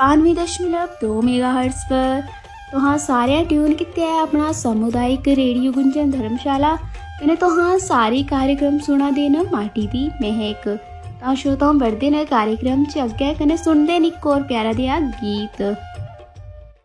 92.2 megahertz पर। तो हाँ सारे ट्यून किते है अपना सामुदायिक रेडियो गुंजन धर्मशाला कने तो हाँ सारी कार्यक्रम सुना देना माटी दी महक। तो श्रोताओं बढ़ते न कार्यक्रम च अग्गे कने सुनते निक और प्यारा दिया गीत।